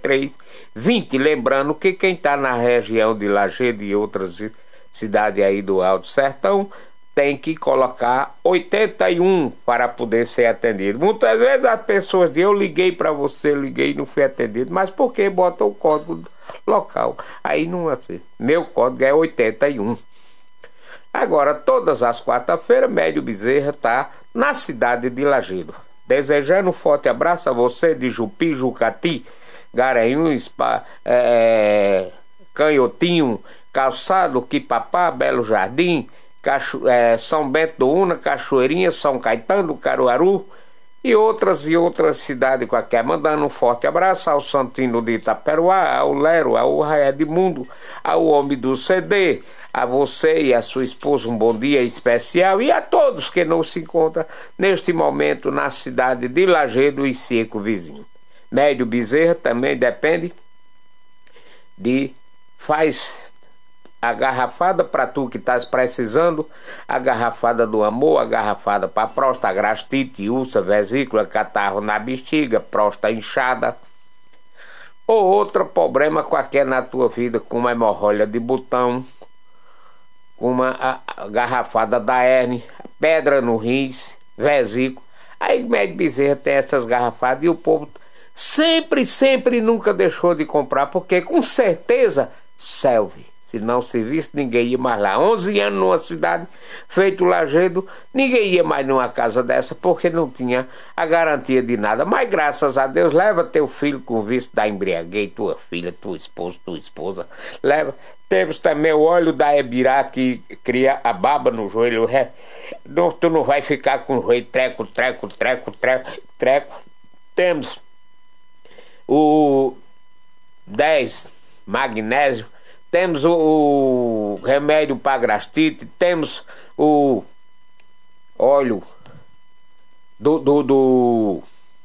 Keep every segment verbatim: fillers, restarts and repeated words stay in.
três, vinte. Lembrando que quem está na região de Lajeado e outras cidades aí do Alto Sertão tem que colocar oitenta e um para poder ser atendido. Muitas vezes as pessoas dizem, eu liguei para você, liguei e não fui atendido, mas por que bota o código local? Aí não é. Meu código é oitenta e um. Agora, todas as quarta-feiras, Médio Bezerra está na cidade de Lajeado. Desejando um forte abraço a você de Jupi, Jucati, Garanhuns, é, Canhotinho, Calçado, Quipapá, Belo Jardim, Cacho, é, São Bento do Una, Cachoeirinha, São Caetano, Caruaru e outras e outras cidades qualquer. Mandando um forte abraço ao Santino de Itaperuá, ao Lero, ao Raé de Mundo, ao Homem do C D, a você e a sua esposa um bom dia especial e a todos que não se encontram neste momento na cidade de Lajeado e Seco Vizinho. Médio Bezerra também depende de faz a garrafada para tu que estás precisando, a garrafada do amor, a garrafada para próstata, gastrite, úlcera, vesícula, catarro na bexiga, próstata inchada ou outro problema qualquer na tua vida, como hemorroida de botão, como a, a garrafada da hérnia, pedra no rins, vesícula. Aí o Médio Bezerra tem essas garrafadas e o povo sempre, sempre nunca deixou de comprar, porque com certeza serve. Se não servisse, ninguém ia mais lá. onze anos numa cidade, feito Lajeado, ninguém ia mais numa casa dessa, porque não tinha a garantia de nada. Mas graças a Deus, leva teu filho com visto da embriaguez, tua filha, tua esposa, tua esposa, leva. Temos também o óleo da Ebirá, que cria a baba no joelho. Não, tu não vai ficar com o joelho treco, treco, treco, treco, treco. Temos o dez magnésio. Temos o, o remédio para gastrite, temos o óleo do, do, do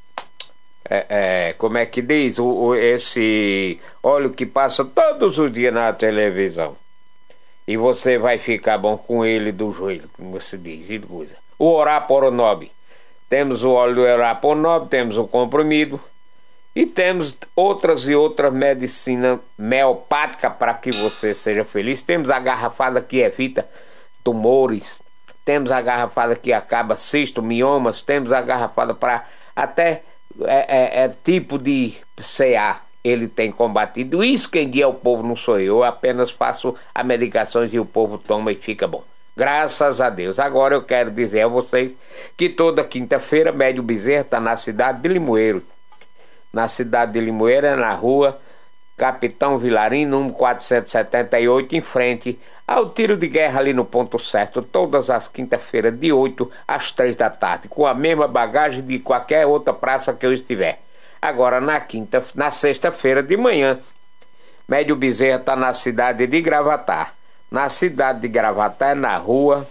é, é, como é que diz, o, o, esse óleo que passa todos os dias na televisão e você vai ficar bom com ele do joelho, como você diz, e coisa. O Oraporonob, temos o óleo do Oraporonob, temos o comprimido. E temos outras e outras medicinas homeopáticas para que você seja feliz. Temos a garrafada que evita tumores. Temos a garrafada que acaba cisto, miomas. Temos a garrafada para até é, é, é, tipo de C A. Ele tem combatido. Isso quem guia o povo não sou eu. Eu apenas faço as medicações e o povo toma e fica bom. Graças a Deus. Agora eu quero dizer a vocês que toda quinta-feira Médio Bezerra está na cidade de Limoeiro. Na cidade de Limoeiro, na rua Capitão Vilarim, número quatrocentos e setenta e oito, em frente ao tiro de guerra ali no ponto certo, todas as quinta-feiras, de oito às três da tarde, com a mesma bagagem de qualquer outra praça que eu estiver. Agora, na quinta, na sexta-feira de manhã, Médio Bezerra está na cidade de Gravatar. Na cidade de Gravatar, na rua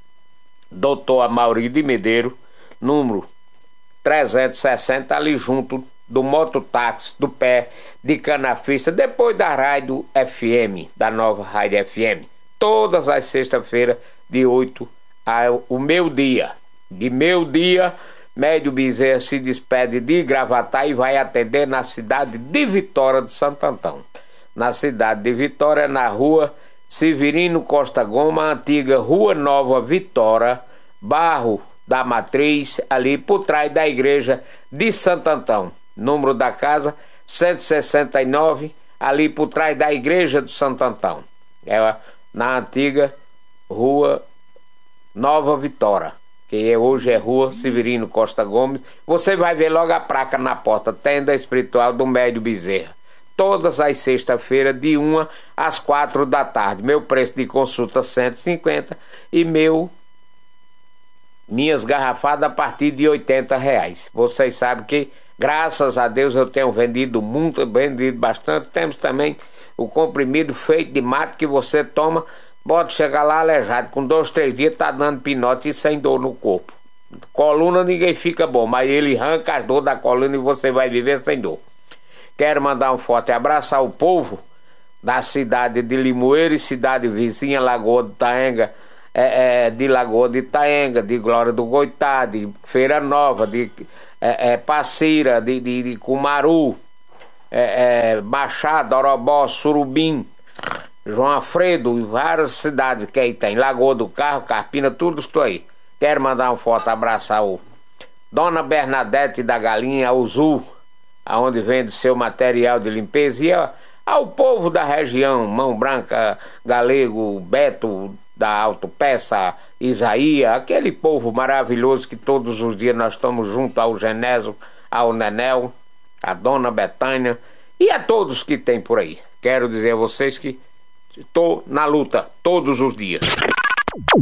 Doutor Amaury de Medeiros, número trezentos e sessenta, ali junto do mototáxi, do pé de Canafista, depois da rádio F M, da nova rádio F M. Todas as sextas-feiras, de oito ao meio-dia. De meio-dia, Médio Bezerra se despede de Gravatar e vai atender na cidade de Vitória de Santo Antão. Na cidade de Vitória, na rua Severino Costa Goma, antiga Rua Nova Vitória, bairro da Matriz, ali por trás da igreja de Santo Antão. Número da casa cento e sessenta e nove, ali por trás da igreja de Santo Antão. É na antiga Rua Nova Vitória, que hoje é Rua Severino Costa Gomes. Você vai ver logo a placa na porta, Tenda Espiritual do Médio Bezerra. Todas as sextas-feiras, de uma às quatro da tarde. Meu preço de consulta cento e cinquenta e meu minhas garrafadas a partir de oitenta reais. Vocês sabem que graças a Deus eu tenho vendido muito, vendido bastante. Temos também o comprimido feito de mato que você toma, pode chegar lá aleijado, com dois, três dias tá dando pinote e sem dor no corpo. Coluna ninguém fica bom, mas ele arranca as dores da coluna e você vai viver sem dor. Quero mandar um forte abraço ao povo da cidade de Limoeiro e cidade vizinha, Lagoa de Itaenga, é, é, de Lagoa de Itaenga, de Glória do Goitá, de Feira Nova, de É, é, Passira, de, de, de Cumaru, é, é, Baixada, Orobó, Surubim, João Alfredo e várias cidades que aí tem. Lagoa do Carro, Carpina, tudo estou aí. Quero mandar um forte abraço ao Dona Bernadette da Galinha, ao Zul, aonde vende seu material de limpeza, e ao povo da região, Mão Branca, Galego, Beto da Autopeça, Isaías, aquele povo maravilhoso que todos os dias nós estamos junto ao Genésio, ao Nenel, a Dona Betânia e a todos que tem por aí. Quero dizer a vocês que estou na luta todos os dias.